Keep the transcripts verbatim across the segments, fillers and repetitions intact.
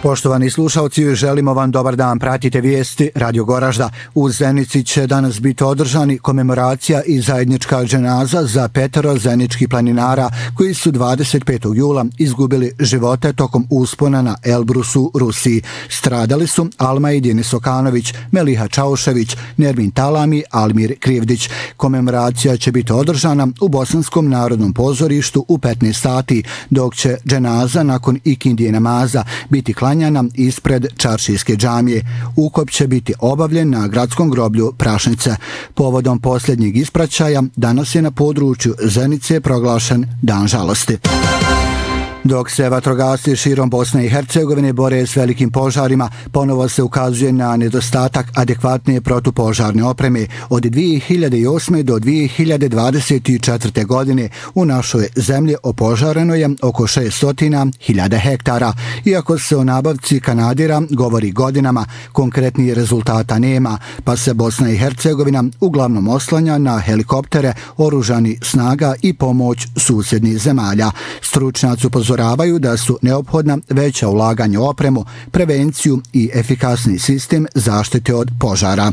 Poštovani slušalci, želimo vam dobar dan. Pratite vijesti Radio Goražda. U Zenici će danas biti održani komemoracija i zajednička dženaza za petero zeničkih planinara koji su dvadeset petog jula izgubili živote tokom uspona na Elbrusu u Rusiji. Stradali su Almaj Denis Okanović, Meliha Čaušević, Nermin Talami, Almir Krivdić. Komemoracija će biti održana u Bosanskom narodnom pozorištu u petnaest sati, dok će dženaza nakon ikindije namaza biti klanjana ispred Čaršijske džamije. Ukop će biti obavljen na gradskom groblju Prašnice. Povodom posljednjeg ispraćaja danas je na području Zenice proglašen Dan žalosti. Dok se vatrogasci širom Bosne i Hercegovine bore s velikim požarima, ponovo se ukazuje na nedostatak adekvatne protupožarne opreme. Od dvije hiljade osme do dvije hiljade dvadeset četvrte. godine u našoj zemlji opožareno je oko šesnaest hiljada hektara. Iako se o nabavci kanadira govori godinama, konkretnih rezultata nema, pa se Bosna i Hercegovina uglavnom oslanja na helikoptere, oružani snaga i pomoć susjednih zemalja. Stručnjaci upozoravaju da su neophodna veća ulaganja u opremu, prevenciju i efikasni sistem zaštite od požara.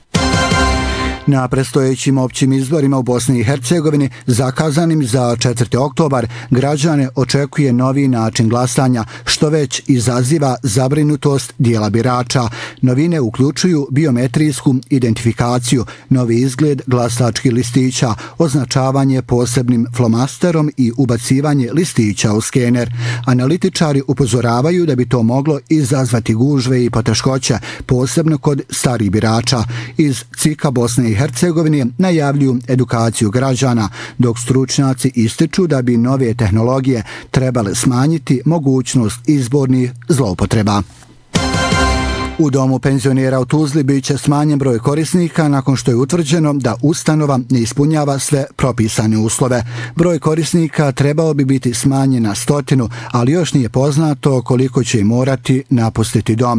Na predstojećim općim izborima u Bosni i Hercegovini, zakazanim za četvrti oktobar, građane očekuje novi način glasanja, što već izaziva zabrinutost dijela birača. Novine uključuju biometrijsku identifikaciju, novi izgled glasačkih listića, označavanje posebnim flomasterom i ubacivanje listića u skener. Analitičari upozoravaju da bi to moglo izazvati gužve i poteškoće, posebno kod starih birača. Iz C I K-a Bosne i Hercegovine najavljuju edukaciju građana, dok stručnjaci ističu da bi nove tehnologije trebale smanjiti mogućnost izbornih zloupotreba. U domu penzionera u Tuzli bit će smanjen broj korisnika nakon što je utvrđeno da ustanova ne ispunjava sve propisane uslove. Broj korisnika trebao bi biti smanjen na stotinu, ali još nije poznato koliko će i morati napustiti dom.